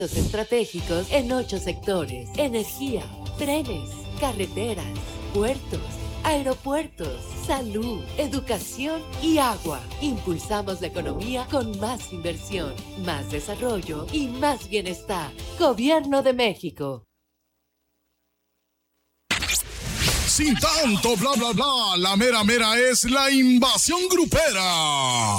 estratégicos en 8 sectores: energía, trenes, carreteras, puertos, aeropuertos, salud, educación y agua. Impulsamos la economía con más inversión, más desarrollo y más bienestar. Gobierno de México. Sin tanto bla bla bla, la mera mera es la invasión grupera.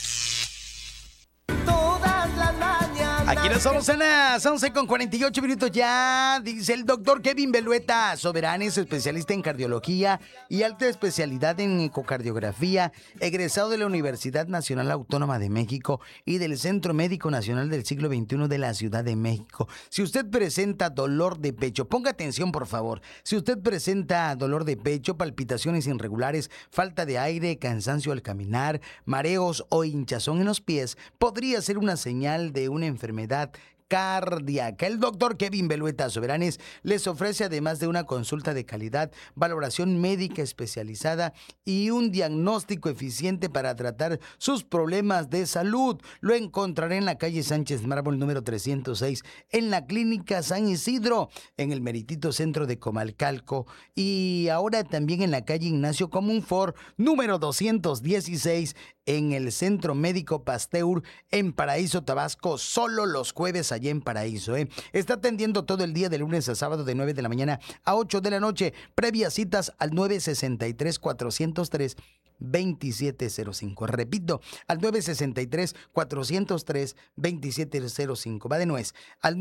Aquí nos somos en las 11:48 ya. Dice el doctor Kevin Belueta Soberanes, especialista en cardiología y alta especialidad en ecocardiografía, egresado de la Universidad Nacional Autónoma de México y del Centro Médico Nacional del Siglo XXI de la Ciudad de México. Si usted presenta dolor de pecho, ponga atención por favor. Si usted presenta dolor de pecho, palpitaciones irregulares, falta de aire, cansancio al caminar, mareos o hinchazón en los pies, podría ser una señal de una enfermedad cardíaca. El doctor Kevin Belueta Soberanes les ofrece, además de una consulta de calidad, valoración médica especializada y un diagnóstico eficiente para tratar sus problemas de salud. Lo encontraré en la calle Sánchez Mármol número 306, en la Clínica San Isidro, en el meritito centro de Comalcalco, y ahora también en la calle Ignacio Comunfort número 216, en el Centro Médico Pasteur, en Paraíso, Tabasco, solo los jueves allá en Paraíso. Está atendiendo todo el día de lunes a sábado de 9 de la mañana a 8 de la noche. Previas citas al 963-403-2705. Repito, al 963-403-2705. Va de nuez, al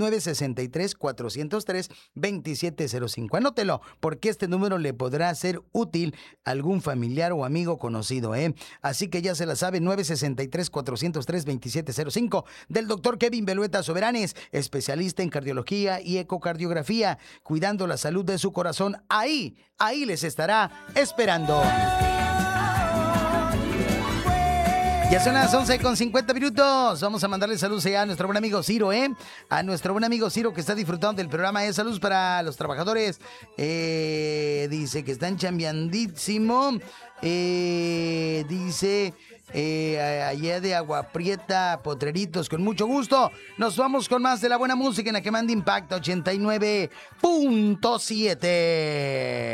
963-403-2705. Anótelo, porque este número le podrá ser útil a algún familiar o amigo conocido. Así que ya se la sabe, 963-403-2705, del doctor Kevin Belueta Soberanes, especialista en cardiología y ecocardiografía, cuidando la salud de su corazón. Ahí les estará esperando. Ya son las 11:50. Vamos a mandarle saludos a nuestro buen amigo Ciro, a nuestro buen amigo Ciro, que está disfrutando del programa. Saludos para los trabajadores. Dice que están chambeandísimo. Dice allá de Agua Prieta, Potreritos, con mucho gusto. Nos vamos con más de la buena música en la que manda Impacto 89.7.